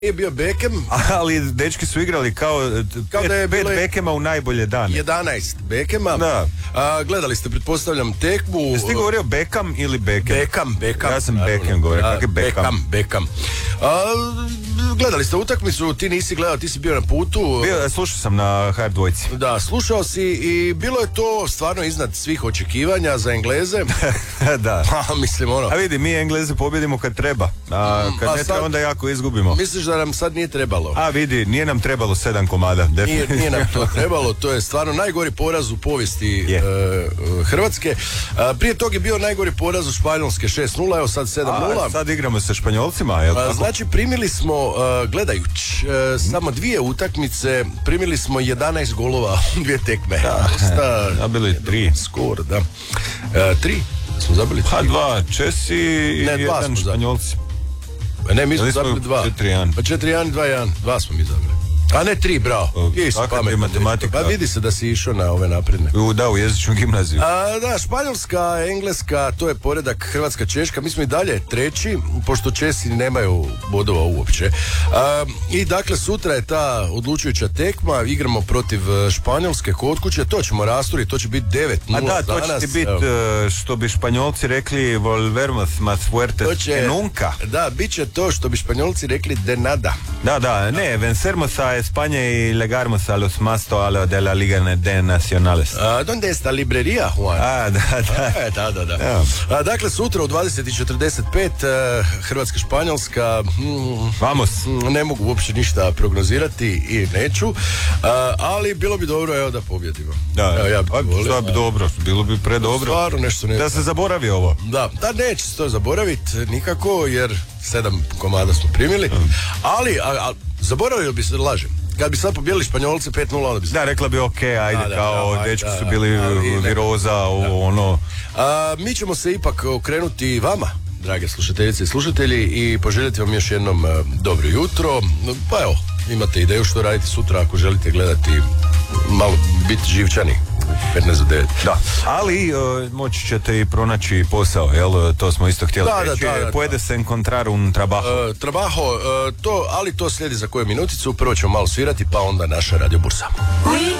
Nije bio Beckham. Ali dečki su igrali kao da je pet bilo Beckhama u najbolje dane. 11 Beckhama. Da. Gledali ste, pretpostavljam, tekmu. Jesi ti govorio Beckham ili Beckham? Beckham. Ja sam Beckham govorio. Kak je Beckham. Gledali ste utakmicu, ti nisi gledao, ti si bio na putu. Slušao sam na HR dvojci. Da, slušao si i bilo je to stvarno iznad svih očekivanja za Engleze. Da. Mislim ono. A vidi, mi Engleze pobjedimo kad treba. A kad ne treba, onda jako izgubimo. Misliš da nam sad nije trebalo? A vidi, nije nam trebalo 7 komada. Nije nam to trebalo, to je stvarno najgori poraz u povijesti Hrvatske. Prije tog je bio najgori poraz u Španjolske 6-0, evo sad 7-0. Sad igramo sa Španjolcima, jel tako? Znači primili smo, gledajući samo 2 utakmice, primili smo 11 golova u 2 tekme. Zabili 3. Skor, da. 3 smo zabili 3. 2 Česi i 1 Španjolci. Ne, mi smo zabili 2. 4-1. Pa 4-1, 2-1. 2 smo mi zabili. A ne 3, bravo. Kakva je matematika? Pa vidi se da si išao na ove napredne. Da, u jezičnu gimnaziju. Da, Španjolska, Engleska, to je poredak Hrvatska, Češka. Mi smo i dalje 3, pošto Česi nemaju bodova uopće. I dakle, sutra je ta odlučujuća tekma. Igramo protiv Španjolske kod kuće. To ćemo rasturiti, to će biti 9-0 danas. A da, to će ti biti, što bi Španjolci rekli, volvermos más fuertes que nunca. Da, bit će to što bi Španjolci rekli de nada. Da, ne, vencermos a España y legarmos a los más toalos de la Liga de Nacionales. Donde je sta librería, Juan? Da. Dakle, sutra u 20:45 Hrvatska, Španjolska. Vamos. Ne mogu uopće ništa prognozirati i neću, ali bilo bi dobro, evo, da pobjedimo. Da, ja bih volio. Što bi dobro, bilo bi predobro. Stvarno nešto ne. Da se zaboravi ovo. Da, neće se to zaboraviti nikako, jer 7 komada smo primili, ali zaboravio bi se, lažem. Kad bi sad pobijeli Španjolci 5-0, onda bi se... Da, rekla bi dečki su bili viroza, ono... Mi ćemo se ipak okrenuti vama, drage slušateljice i slušatelji, i poželjeti vam još jednom dobro jutro. Pa evo, imate ideju što raditi sutra ako želite gledati, malo biti živčani. 15:09. Da, ali moći ćete i pronaći posao, jel? To smo isto htjeli reći. Puede se encontrar un trabajo. Ali to slijedi za koju minuticu. Prvo ćemo malo svirati, pa onda naša Radio Bursa.